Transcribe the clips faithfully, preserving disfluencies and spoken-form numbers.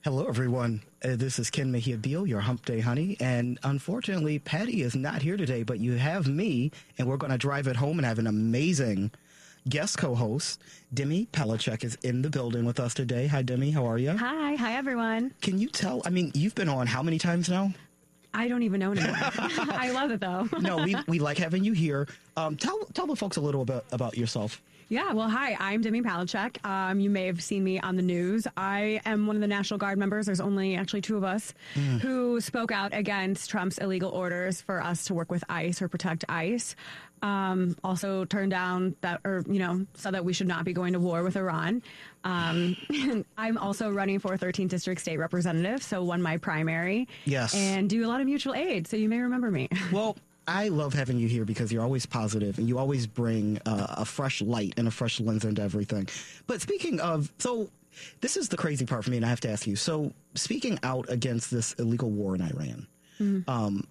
Hello, everyone. Uh, this is Ken Mejia Beal, your Hump Day honey. And unfortunately, Patty is not here today, but you have me, and we're going to drive it home and have an amazing guest co-host. Demi Palachuk is in the building with us today. Hi, Demi. How are you? Hi. Hi, everyone. Can you tell? I mean, you've been on how many times now? I don't even know anymore. I love it, though. No, we we like having you here. Um, tell tell the folks a little bit about yourself. Yeah, well, hi, I'm Demi Palachuk. Um, you may have seen me on the news. I am one of the National Guard members. There's only actually two of us mm. who spoke out against Trump's illegal orders for us to work with ICE or protect ICE. Um, also turned down that, or, you know, said that we should not be going to war with Iran. Um, I'm also running for thirteenth District State Representative, so won my primary. Yes. And do a lot of mutual aid, so you may remember me. Well, I love having you here because you're always positive and you always bring uh, a fresh light and a fresh lens into everything. But speaking of, so this is the crazy part for me, and I have to ask you. So speaking out against this illegal war in Iran, mm-hmm. um,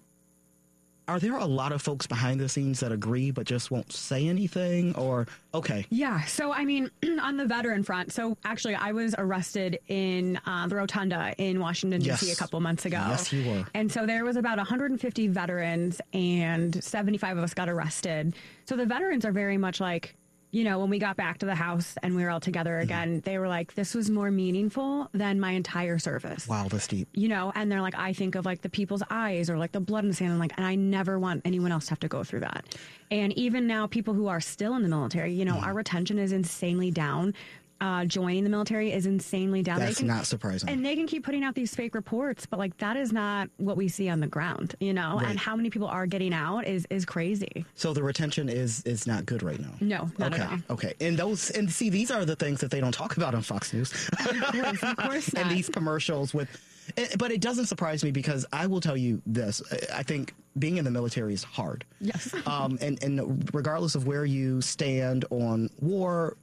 are there a lot of folks behind the scenes that agree but just won't say anything? Or, okay. Yeah. So, I mean, on the veteran front, so actually I was arrested in uh, the Rotunda in Washington, D C yes. a couple months ago. Yes, you were. And so there was about one hundred fifty veterans and seventy-five of us got arrested. So the veterans are very much like, you know, when we got back to the house and we were all together again, mm-hmm. they were like, this was more meaningful than my entire service. Wow, that's deep. You know, and they're like, I think of like the people's eyes or like the blood in the sand. And like, and I never want anyone else to have to go through that. And even now, people who are still in the military, you know, mm. our retention is insanely down. Uh, joining the military is insanely down. That's can, not surprising. And they can keep putting out these fake reports, but like that is not what we see on the ground, you know, right. and how many people are getting out is, is crazy. So the retention is, is not good right now. No, not okay. at all. Okay. And those, and see, these are the things that they don't talk about on Fox News. Of course, of course not. And these commercials with, but it doesn't surprise me because I will tell you this. I think being in the military is hard. Yes. um, and, and regardless of where you stand on war,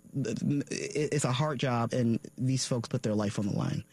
it's a hard job, and these folks put their life on the line.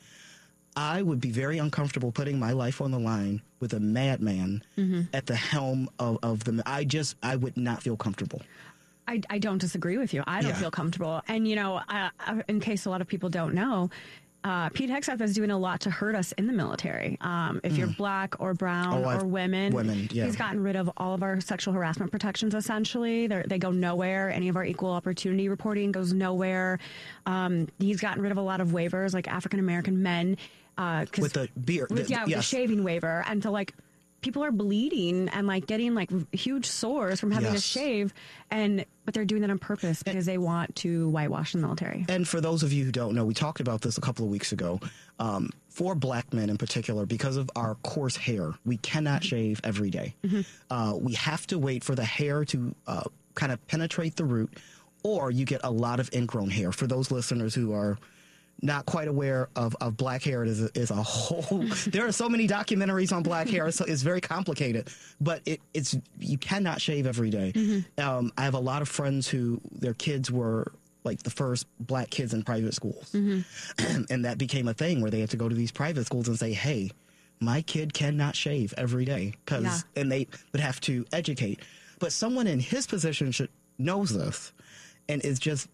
I would be very uncomfortable putting my life on the line with a madman mm-hmm. at the helm of, of the... I just, I would not feel comfortable. I, I don't disagree with you. I don't yeah. feel comfortable. And, you know, uh, in case a lot of people don't know, Uh, Pete Hegseth is doing a lot to hurt us in the military. Um, if mm. you're black or brown oh, or women, women yeah. he's gotten rid of all of our sexual harassment protections, essentially. They're, they go nowhere. Any of our equal opportunity reporting goes nowhere. Um, he's gotten rid of a lot of waivers, like African-American men. Uh, with the beer. With, the, yeah, with yes. the shaving waiver. And so, like, people are bleeding and, like, getting, like, huge sores from having yes. to shave. And but they're doing that on purpose because and, they want to whitewash the military. And for those of you who don't know, we talked about this a couple of weeks ago. Um, for black men in particular, because of our coarse hair, we cannot mm-hmm. shave every day. Mm-hmm. Uh, we have to wait for the hair to uh, kind of penetrate the root, or you get a lot of ingrown hair. For those listeners who are not quite aware of, of black hair, it is a, is a whole, there are so many documentaries on black hair, so it's very complicated, but it, it's, you cannot shave every day. Mm-hmm. Um, I have a lot of friends who, their kids were like the first black kids in private schools. Mm-hmm. And that became a thing where they had to go to these private schools and say, hey, my kid cannot shave every day. Cause, yeah. and they would have to educate. But someone in his position should knows this and is just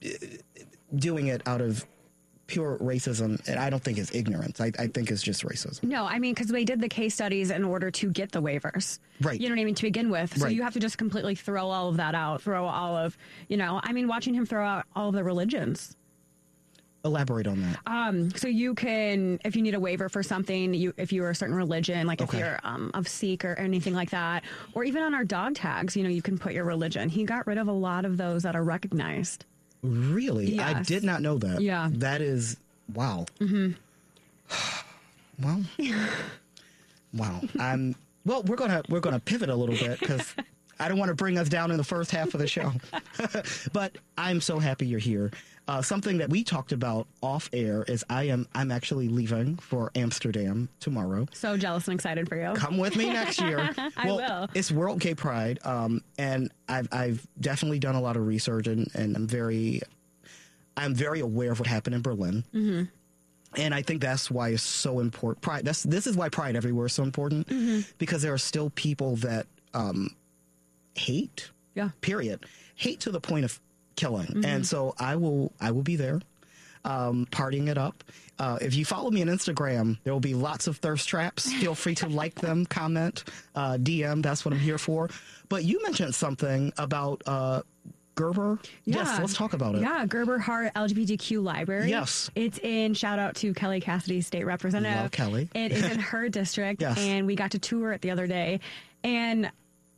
doing it out of pure racism, and I don't think it's ignorance. I, I think it's just racism. No, I mean, because they did the case studies in order to get the waivers. Right. You know what I mean? To begin with. So right. you have to just completely throw all of that out, throw all of, you know, I mean, watching him throw out all of the religions. Elaborate on that. Um, so you can, if you need a waiver for something, you if you're a certain religion, like okay. if you're um, of Sikh or anything like that, or even on our dog tags, you know, you can put your religion. He got rid of a lot of those that are recognized. Really? Yes. I did not know that. Yeah. That is, wow. Mm-hmm. Well, wow. I'm, well, we're going to, we're going to pivot a little bit because I don't want to bring us down in the first half of the show, but I'm so happy you're here. Uh, something that we talked about off air is I am, I'm actually leaving for Amsterdam tomorrow. So jealous and excited for you. Come with me next year. I well, will. It's World Gay Pride. Um, and I've, I've definitely done a lot of research and, and I'm very, I'm very aware of what happened in Berlin. Mm-hmm. And I think that's why it's so important. Pride. That's, this is why Pride everywhere is so important mm-hmm. because there are still people that, um, hate, yeah, period, hate to the point of killing. Mm-hmm. And so I will, I will be there. um, partying it up. Uh, if you follow me on Instagram, there will be lots of thirst traps. Feel free to like them, comment, uh, D M. That's what I'm here for. But you mentioned something about uh, Gerber. Yeah. Yes, let's talk about it. Yeah, Gerber Hart L G B T Q Library. Yes. It's in, shout out to Kelly Cassidy, state representative. Love Kelly. It is in her district. Yes. And we got to tour it the other day. And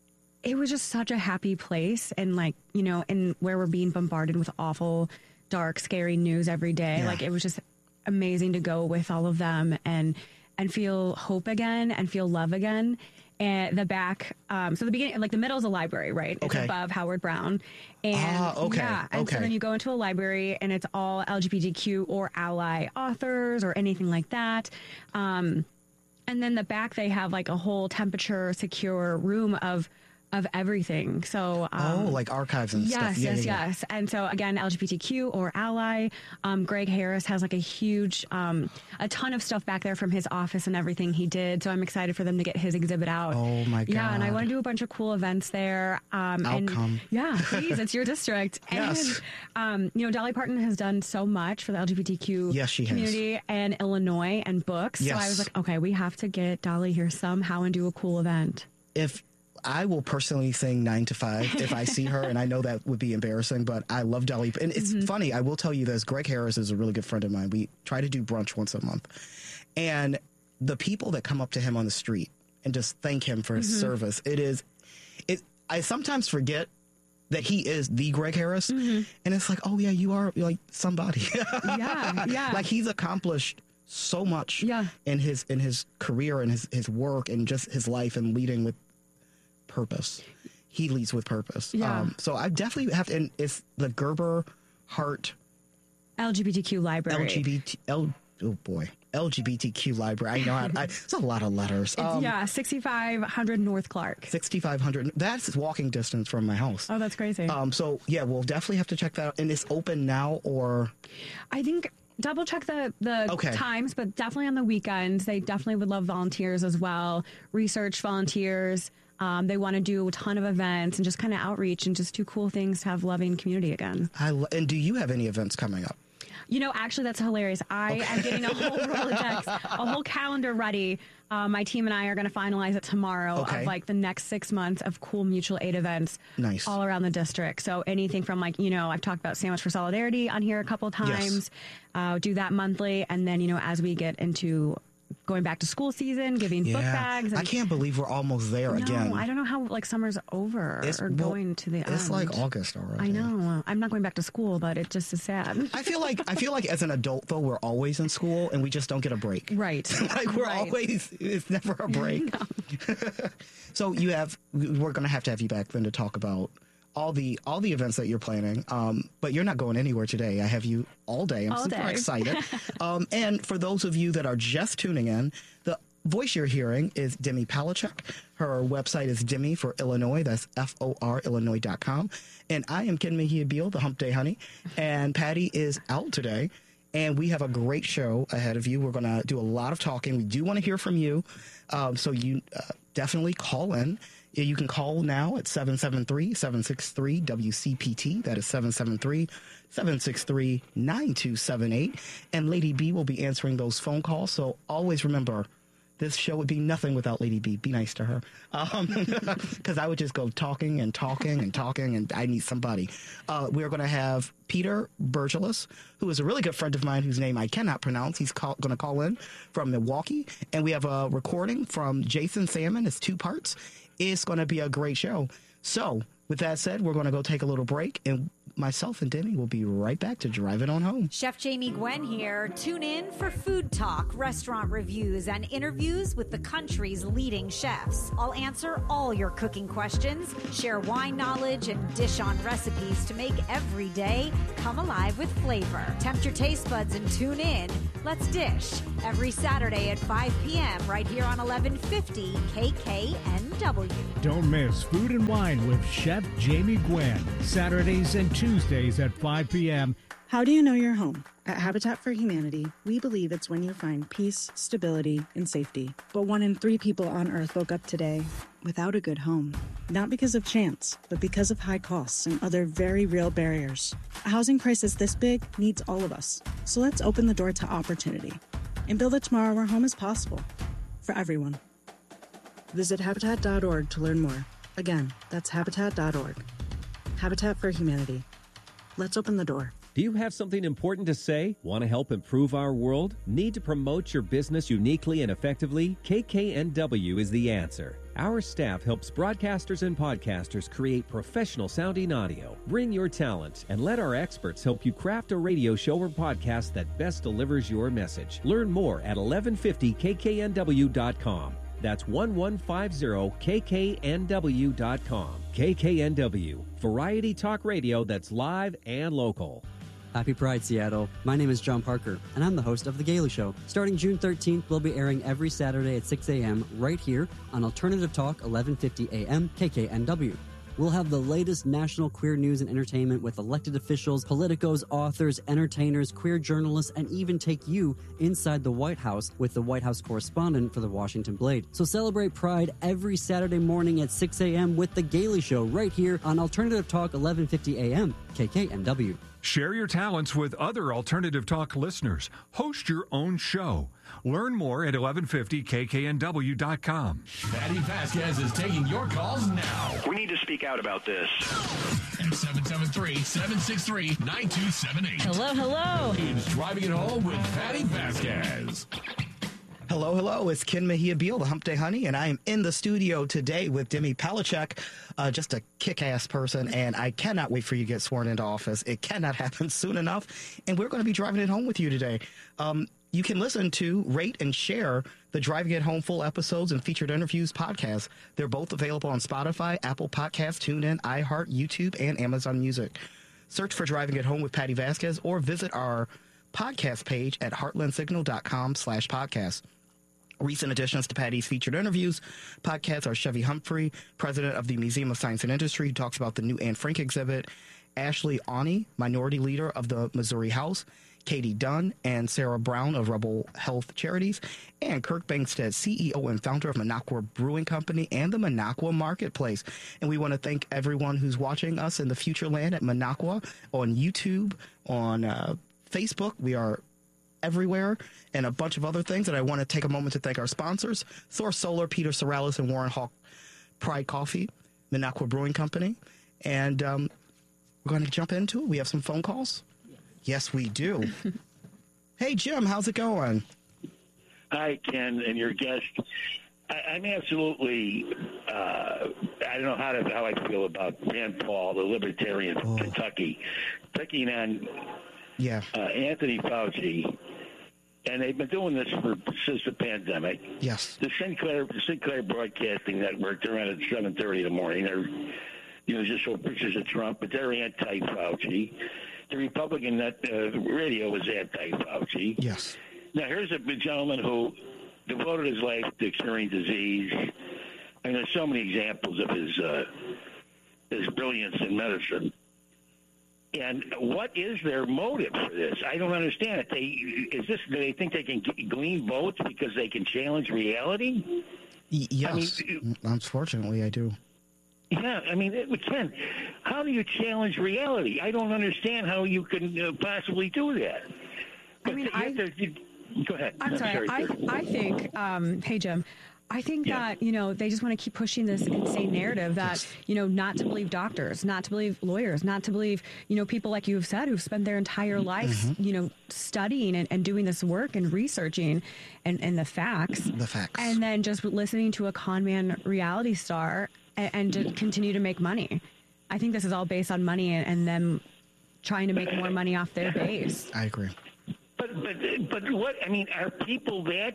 it was just such a happy place. And like, you know, and where we're being bombarded with awful, dark, scary news every day. Yeah. Like it was just amazing to go with all of them and and feel hope again and feel love again. And the back, um, so the beginning, like the middle is a library, right? It's Okay. above Howard Brown. And Ah, okay, yeah, and okay. so then you go into a library and it's all L G B T Q or ally authors or anything like that. Um, and then the back, they have like a whole temperature secure room of of everything. So um, Oh, like archives and yes, stuff. Yeah, yes, yeah, yeah. yes. And so again, L G B T Q or ally. Um, Greg Harris has like a huge, um, a ton of stuff back there from his office and everything he did. So I'm excited for them to get his exhibit out. Oh my Yeah, and I God. want to do a bunch of cool events there. Um, I'll and come. Yeah, please, it's your district. Yes. And um, you know, Dolly Parton has done so much for the L G B T Q Yes, she has. community and Illinois and books. So I Yes. was like, okay, we have to get Dolly here somehow and do a cool event. If I will personally sing nine to five if I see her, and I know that would be embarrassing, but I love Dolly. And it's Mm-hmm. funny, I will tell you this, Greg Harris is a really good friend of mine. We try to do brunch once a month. And the people that come up to him on the street and just thank him for his Mm-hmm. service, it is, it. I sometimes forget that he is the Greg Harris. Mm-hmm. And it's like, oh yeah, you are like somebody. Yeah, yeah. Like he's accomplished so much Yeah. in his in his career and his, his work and just his life and leading with purpose. He leads with purpose. Yeah. Um, so I definitely have to, and it's the Gerber Hart L G B T Q library. L G B T, L, oh boy, L G B T Q library. I know, I, I, it's a lot of letters. It's, Um, yeah, sixty-five hundred North Clark. sixty-five hundred. That's walking distance from my house. Oh, that's crazy. Um, so yeah, we'll definitely have to check that out. And it's open now or I think double check the the Okay. times, but definitely on the weekends. They definitely would love volunteers as well. Research volunteers. Um, they want to do a ton of events and just kind of outreach and just do cool things to have loving community again. I, lo- and do you have any events coming up? You know, actually, that's hilarious. I am getting a whole Rolodex, a whole calendar ready. Uh, my team and I are going to finalize it tomorrow Okay. of like the next six months of cool mutual aid events Nice. all around the district. So anything from like, you know, I've talked about Sandwich for Solidarity on here a couple of times. Uh, do that monthly. And then, you know, as we get into going back to school season, giving book bags. And I can't believe we're almost there no, again. I don't know how like summer's over It's- or well, going to the It's end. like August already. I know. I'm not going back to school, but it just is sad. I feel like I feel like as an adult though we're always in school and we just don't get a break. Right. Like we're Right. always it's never a break. So you have we're going to have to have you back then to talk about all the all the events that you're planning. Um, but you're not going anywhere today. I have you all day. I'm All super day. excited. um, and for those of you that are just tuning in, the voice you're hearing is Demi Palachuk. Her website is Demi for Illinois. That's F O R Illinois dot com. And I am Ken Mejia Beal, the Hump Day Honey. And Patty is out today. And we have a great show ahead of you. We're going to do a lot of talking. We do want to hear from you. Um, so you uh, definitely call in. You can call now at seven seven three, seven six three, W C P T. That is seven seven three, seven six three, nine two seven eight. And Lady B will be answering those phone calls. So always remember, this show would be nothing without Lady B. Be nice to her. Because I would just go talking and talking and talking, and I need somebody. Uh, we're going to have Peter Bergelis, who is a really good friend of mine whose name I cannot pronounce. He's call, going to call in from Milwaukee. And we have a recording from Jason Salmon. It's two parts. It's going to be a great show. So, with that said, we're going to go take a little break, and myself and Demi will be right back to drive it on home. Chef Jamie Gwen here. Tune in for food talk, restaurant reviews, and interviews with the country's leading chefs. I'll answer all your cooking questions, share wine knowledge, and dish on recipes to make every day come alive with flavor. Tempt your taste buds and tune in. Let's dish every Saturday at five p.m. right here on eleven fifty K K N W. Don't miss Food and Wine with Chef Jamie Gwen, Saturdays and Tuesdays at five p.m. How do you know you're home? At Habitat for Humanity, we believe it's when you find peace, stability, and safety. But one in three people on Earth woke up today without a good home. Not because of chance, but because of high costs and other very real barriers. A housing crisis this big needs all of us. So let's open the door to opportunity and build a tomorrow where home is possible for everyone. Visit Habitat dot org to learn more. Again, that's Habitat dot org. Habitat for Humanity. Let's open the door. Do you have something important to say? Want to help improve our world? Need to promote your business uniquely and effectively? K K N W is the answer. Our staff helps broadcasters and podcasters create professional sounding audio. Bring your talent and let our experts help you craft a radio show or podcast that best delivers your message. Learn more at eleven fifty K K N W dot com. That's eleven fifty K K N W dot com. K K N W, variety talk radio that's live and local. Happy Pride, Seattle. My name is John Parker, and I'm the host of The Gailey Show. Starting June thirteenth, we'll be airing every Saturday at six a.m. right here on Alternative Talk, eleven fifty A M, K K N W. We'll have the latest national queer news and entertainment with elected officials, politicos, authors, entertainers, queer journalists, and even take you inside the White House with the White House correspondent for the Washington Blade. So celebrate Pride every Saturday morning at six a.m. with The Gailey Show right here on Alternative Talk, eleven fifty A M, K K N W. Share your talents with other Alternative Talk listeners. Host your own show. Learn more at eleven fifty K K N W dot com. Patty Vasquez is taking your calls now. We need to speak out about this. At seven seven three, seven six three, nine two seven eight. Hello, hello. It's Driving It Home with Patty Vasquez. Hello, hello. It's Ken Mejia Beal, the Hump Day Honey, and I am in the studio today with Demi Palachuk, uh, just a kick-ass person, and I cannot wait for you to get sworn into office. It cannot happen soon enough, and we're going to be driving it home with you today. Um, you can listen to, rate, and share the Driving It Home full episodes and featured interviews podcasts. They're both available on Spotify, Apple Podcasts, TuneIn, iHeart, YouTube, and Amazon Music. Search for Driving It Home with Patty Vasquez or visit our podcast page at heartlandsignal.com slash podcast. Recent additions to Patty's featured interviews podcasts are Chevy Humphrey, president of the Museum of Science and Industry, who talks about the new Anne Frank exhibit, Ashley Awney, minority leader of the Missouri House, Katie Dunn and Sarah Brown of Rebel Health Charities, and Kirk Bangstead, C E O and founder of Minocqua Brewing Company and the Minocqua Marketplace. And we want to thank everyone who's watching us in the future land at Minocqua on YouTube, on uh, Facebook. We are everywhere, and a bunch of other things. And I want to take a moment to thank our sponsors, Thor Solar, Peter Sorrellis, and Warren Hawk Pride Coffee, Minocqua Brewing Company. And um, we're going to jump into it. We have some phone calls. Yes, we do. Hey, Jim, how's it going? Hi, Ken, and your guest. I, I'm absolutely, uh, I don't know how to how I feel about Rand Paul, the libertarian from oh. Kentucky, picking on yeah. uh, Anthony Fauci. And they've been doing this for since the pandemic. Yes. The Sinclair, the Sinclair Broadcasting Network, they're on at seven thirty in the morning. They're, you know, just show pictures of Trump, but they're anti-Fauci. The Republican net, uh, radio is anti-Fauci. Yes. Now, here's a gentleman who devoted his life to curing disease. And there's so many examples of his uh, his brilliance in medicine. And what is their motive for this? I don't understand it. They is this? Do they think they can glean votes because they can challenge reality? Y- yes. I mean, unfortunately, I do. Yeah, I mean, Ken, how do you challenge reality? I don't understand how you can uh, possibly do that. But I mean, I, to, you, go ahead. I'm, I'm sorry. sorry I, I think, um, hey, Jim, I think yeah. that, you know, they just want to keep pushing this insane narrative that, yes. you know, not to believe doctors, not to believe lawyers, not to believe, you know, people like you've said who've spent their entire lives, mm-hmm. you know, studying and, and doing this work and researching and, and the facts. The facts. And then just listening to a con man reality star and, and to continue to make money. I think this is all based on money and, and them trying to make more money off their base. I agree. But, but, but what, I mean, are people that...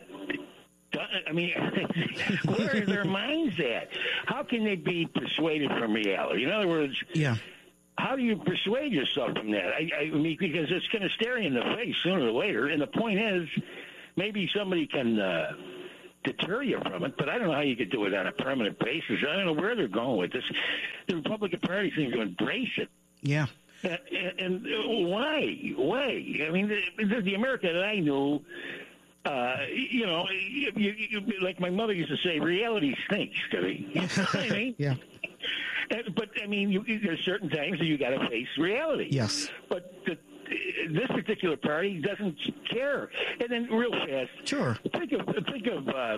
I mean, where are their minds at? How can they be persuaded from reality? In other words, yeah. how do you persuade yourself from that? I, I mean, because it's going to stare you in the face sooner or later. And the point is, maybe somebody can uh, deter you from it, but I don't know how you could do it on a permanent basis. I don't know where they're going with this. The Republican Party seems to embrace it. Yeah. And, and why? Why? I mean, the, the America that I knew uh, you know, you, you, you, like my mother used to say, reality stinks, Debbie. You know what I mean? Yeah. But, I mean, you, there's certain times that you got to face reality. Yes. But the, this particular party doesn't care. And then real fast, sure. Think of think of uh,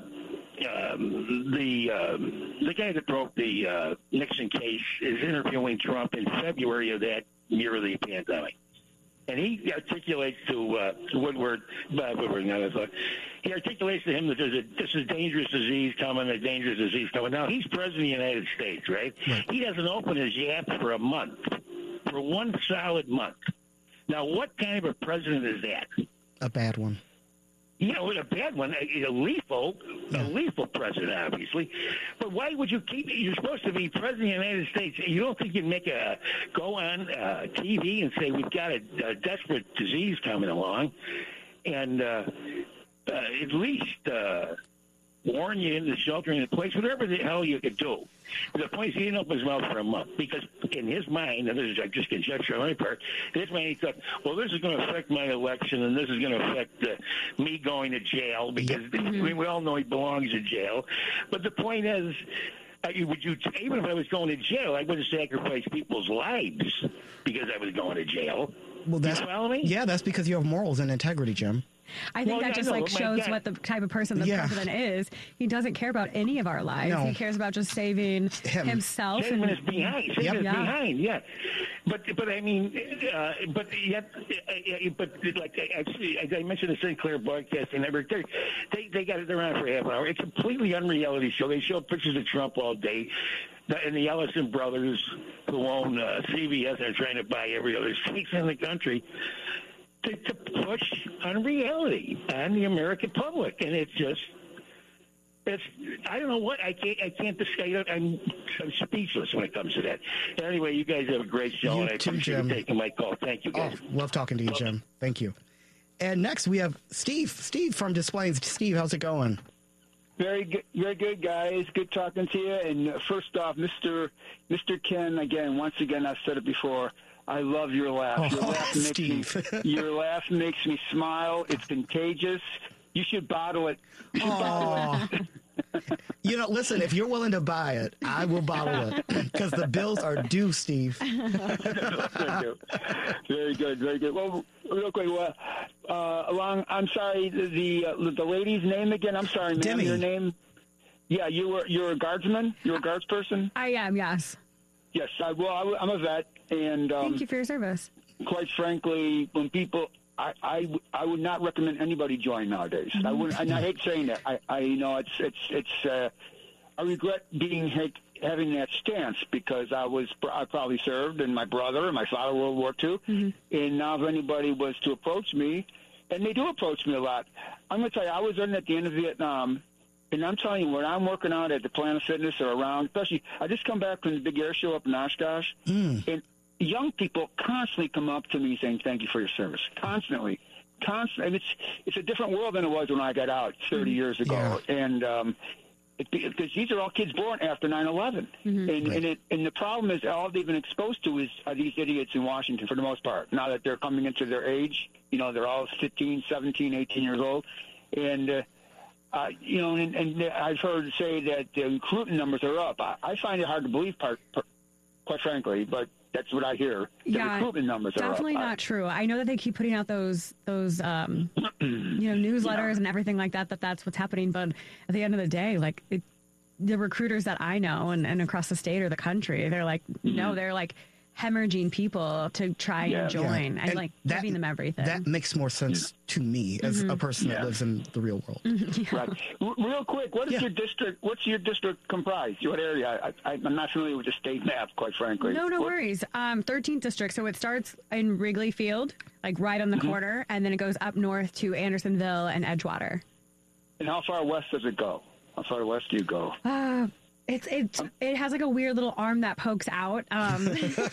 um, the um, the guy that broke the uh, Nixon case is interviewing Trump in February of that year of the pandemic. And he articulates to uh, Woodward, uh, Woodward, not thought, he articulates to him that there's a this is dangerous disease coming, a dangerous disease coming. Now he's president of the United States, right? right? He doesn't open his yap for a month, for one solid month. Now, what kind of a president is that? A bad one. You know, a bad one, a, a lethal, a lethal president, obviously. But why would you keep? You're supposed to be president of the United States. You don't think you'd make a go on uh, T V and say we've got a, a desperate disease coming along, and uh, uh, at least uh, warn you into sheltering in place, whatever the hell you could do. But the point is, he didn't open his mouth for a month because, in his mind, and this is just conjecture on my part, in his mind he thought, well, this is going to affect my election, and this is going to affect uh, me going to jail because mm-hmm. I mean, we all know he belongs in jail. But the point is, uh, would you even if I was going to jail, I wouldn't sacrifice people's lives because I was going to jail. Well, that's you follow me? Yeah, that's because you have morals and integrity, Jim. I think well, that yeah, just no, like shows God. what the type of person the yeah. president is. He doesn't care about any of our lives. No. He cares about just saving Him. himself. Saving and is behind. Saving yep. is yeah. behind. Yeah, but but I mean, uh, but yet, uh, but like I, I mentioned the Sinclair Broadcasting Network, they they they got it around for half an hour. It's a completely unreality show. They show pictures of Trump all day. And the Ellison brothers, who own uh, C B S, are trying to buy every other station in the country. To, to push unreality on the American public, and it's just, it's I don't know what I can't I can't describe. I'm, I'm speechless when it comes to that. Anyway, you guys have a great show, You and I too, appreciate Jim. you taking my call. Thank you, guys. Oh, love talking to you, Jim. Thank you. And next we have Steve. Steve from Des Plaines. Steve, how's it going? Very good, very good, guys. Good talking to you. And first off, Mister Mister Ken, again, once again, I've said it before. I love your laugh. Your oh, laugh makes Steve. me, your laugh makes me smile. It's contagious. You should bottle it. You should oh. bottle it. You know, listen, if you're willing to buy it, I will bottle it because the bills are due, Steve. Very good, very good. Well, real quick, well, uh, along. I'm sorry, the uh, the lady's name again. I'm sorry, ma'am. Demi. Your name? Yeah, you were you're a guardsman. You're a guards person. I am, yes. Yes, I, well, I, I'm a vet, and um, Thank you for your service. quite frankly, when people, I, I, I would not recommend anybody join nowadays. I wouldn't, and I hate saying that. I, I you know, it's, it's, it's. Uh, I regret being having that stance because I was, I probably served, and my brother and my father World War Two, mm-hmm. and now if anybody was to approach me, and they do approach me a lot. I'm going to tell you, I was in at the end of Vietnam. And I'm telling you, when I'm working out at the Planet Fitness or around, especially, I just come back from the big air show up in Oshkosh, mm. and young people constantly come up to me saying, thank you for your service. Constantly. Constantly. And it's, it's a different world than it was when I got out thirty years ago. Yeah. And um, it, because these are all kids born after nine eleven. Mm-hmm. And, right. and, it, and the problem is all they've been exposed to is are these idiots in Washington for the most part. Now that they're coming into their age, you know, they're all fifteen, seventeen, eighteen years old. And, uh, Uh, you know, and, and I've heard say that the recruiting numbers are up. I, I find it hard to believe, part, part, quite frankly, but that's what I hear. The yeah, recruitment numbers are up. Definitely not I, true. I know that they keep putting out those those um, you know newsletters yeah. and everything like that. That that's what's happening. But at the end of the day, like it, the recruiters that I know and, and across the state or the country, they're like, mm-hmm. no, they're like hemorrhaging people to try yeah. and join yeah. and, and like that, giving them everything. That makes more sense yeah. to me as mm-hmm. a person yeah. that lives in the real world. Mm-hmm. Yeah. Right. R- real quick, what is yeah. your district? What's your district comprised? What area? I, I, I'm not familiar with the state map, quite frankly. No, no what? worries. Um, thirteenth district. So it starts in Wrigley Field, like right on the mm-hmm. corner, and then it goes up north to Andersonville and Edgewater. And how far west does it go? How far west do you go? Uh, It's it's it has like a weird little arm that pokes out. Um,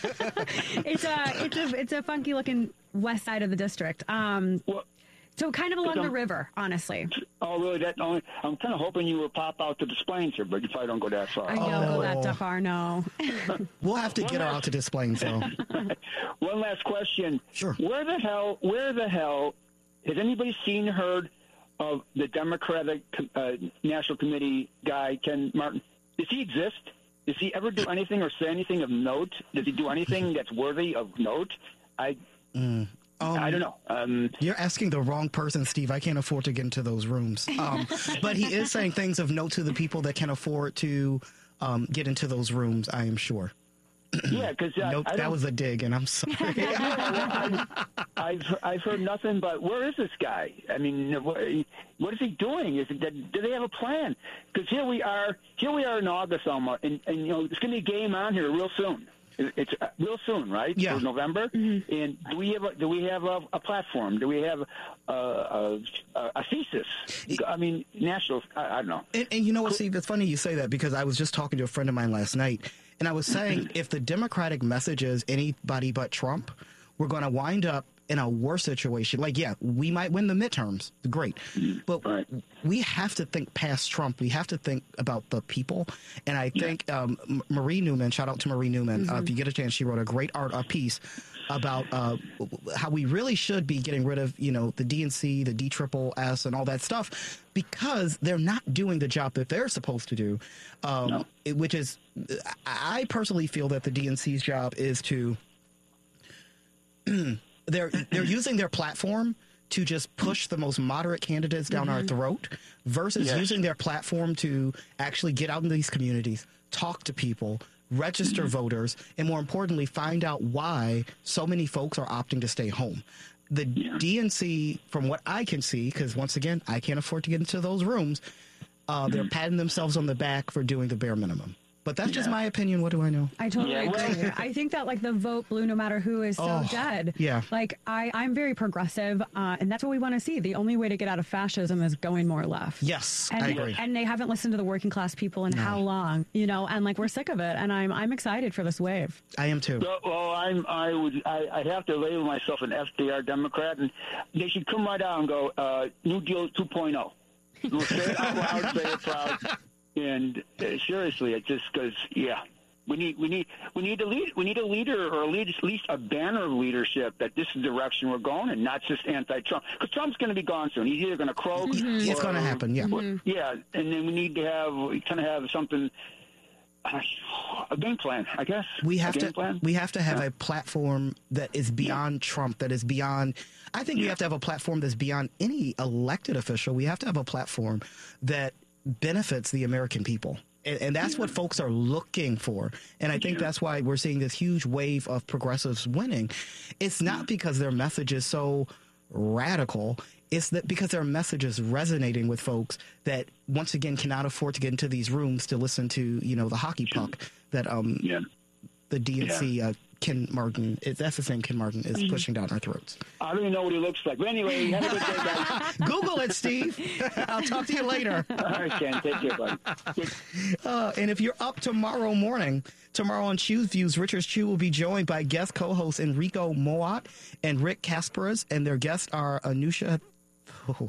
it's a it's a it's a funky looking west side of the district. Um, well, so kind of along the river, honestly. Oh, really? That only, I'm kind of hoping you will pop out to Des Plaines here, but if I don't go that far, I don't oh. go that far. No. We'll have to One get last, her out to Des Plaines, though. One last question. Sure. Where the hell? Where the hell has anybody seen, heard of the Democratic uh, National Committee guy, Ken Martin, does he exist? Does he ever do anything or say anything of note? Does he do anything that's worthy of note? I mm, um, I don't know. Um, you're asking the wrong person, Steve. I can't afford to get into those rooms. Um, but he is saying things of note to the people that can afford to um, get into those rooms, I am sure. Yeah, because uh, nope, that was a dig, and I'm sorry. I've, I've I've heard nothing but where is this guy? I mean, what, what is he doing? Is it, do they have a plan? Because here we are, here we are in August almost, and, and you know it's going to be a game on here real soon. It's uh, real soon, right? Yeah, for November. Mm-hmm. And do we have a, do we have a, a platform? Do we have a, a, a thesis? I mean, national. I, I don't know. And, and you know what, Steve? It's funny you say that because I was just talking to a friend of mine last night. And I was saying, if the Democratic message is anybody but Trump, we're going to wind up in a worse situation. Like, yeah, we might win the midterms. Great. But right. we have to think past Trump. We have to think about the people. And I think yeah. um, Marie Newman, shout out to Marie Newman. Mm-hmm. Uh, if you get a chance, she wrote a great art a piece about uh, how we really should be getting rid of, you know, the D N C, the D triple S and all that stuff, because they're not doing the job that they're supposed to do, um, no. it, which is, I personally feel that the D N C's job is to, they're they're using their platform to just push the most moderate candidates down mm-hmm. our throat versus yes. using their platform to actually get out in these communities, talk to people, register mm-hmm. voters, and more importantly, find out why so many folks are opting to stay home. The yeah. D N C, from what I can see, because once again, I can't afford to get into those rooms, uh, mm-hmm. they're patting themselves on the back for doing the bare minimum. But that's yeah. just my opinion. What do I know? I totally yeah, agree. well, I think that like the vote blue no matter who is so oh, dead. Yeah. Like I, I'm very progressive, uh, and that's what we want to see. The only way to get out of fascism is going more left. Yes, and, I agree. And they haven't listened to the working class people in no. how long? You know, and like we're sick of it. And I'm I'm excited for this wave. I am too. So, well, I'm I would I I'd have to label myself an F D R Democrat, and they should come right out and go uh, New Deal two point oh. We'll say it out loud, say it proud, and uh, seriously, it just because yeah. We need we need we need a lead we need a leader or at least, at least a banner of leadership that this is the direction we're going and not just anti-Trump, because Trump's going to be gone soon. He's either going to croak. Mm-hmm. Or, it's going to happen. Yeah, mm-hmm. yeah, and then we need to have we kind of have something uh, a game plan, I guess. We have to plan? we have to have yeah. a platform that is beyond yeah. Trump. That is beyond. I think yeah. we have to have a platform that's beyond any elected official. We have to have a platform that benefits the American people. And, and that's yeah. what folks are looking for. And I think yeah. that's why we're seeing this huge wave of progressives winning. It's not yeah. because their message is so radical. It's that because their message is resonating with folks that, once again, cannot afford to get into these rooms to listen to, you know, the hockey puck that um, yeah. the D N C uh, Ken Martin, that's the same Ken Martin, is mm-hmm. pushing down our throats. I don't even know what he looks like. But anyway, have a good day, guys. Google it, Steve. I'll talk to you later. All right, Ken. Take care, buddy. Uh, and if you're up tomorrow morning, tomorrow on Chew's Views, Richard Chew will be joined by guest co-hosts Enrico Moat and Rick Kasparas, and their guests are Anusha. Oh,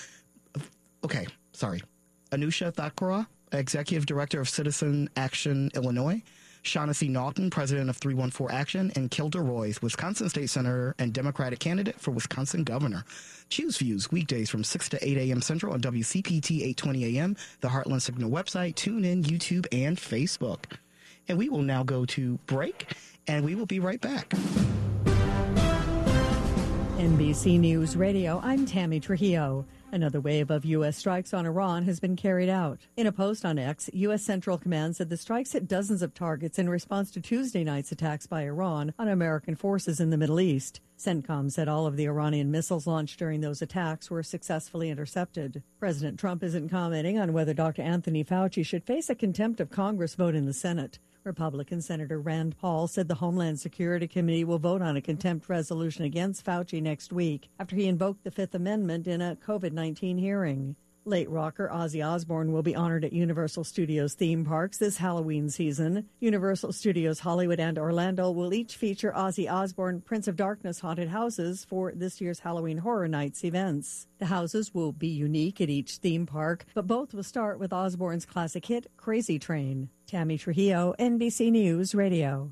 okay, sorry. Anusha Thakura, Executive Director of Citizen Action Illinois, Shaughnessy Naughton, President of three one four Action, and Kilda Royce, Wisconsin State Senator and Democratic candidate for Wisconsin Governor. Choose Views weekdays from six to eight a.m. Central on W C P T eight twenty a.m., the Heartland Signal website, TuneIn, YouTube, and Facebook. And we will now go to break, and we will be right back. N B C News Radio, I'm Tammy Trujillo. Another wave of U S strikes on Iran has been carried out. In a post on X, U S Central Command said the strikes hit dozens of targets in response to Tuesday night's attacks by Iran on American forces in the Middle East. CENTCOM said all of the Iranian missiles launched during those attacks were successfully intercepted. President Trump isn't commenting on whether Doctor Anthony Fauci should face a contempt of Congress vote in the Senate. Republican Senator Rand Paul said the Homeland Security Committee will vote on a contempt resolution against Fauci next week after he invoked the Fifth Amendment in a COVID nineteen hearing. Late rocker Ozzy Osbourne will be honored at Universal Studios theme parks this Halloween season. Universal Studios Hollywood and Orlando will each feature Ozzy Osbourne Prince of Darkness haunted houses for this year's Halloween Horror Nights events. The houses will be unique at each theme park, but both will start with Osbourne's classic hit, Crazy Train. Tammy Trujillo, N B C News Radio.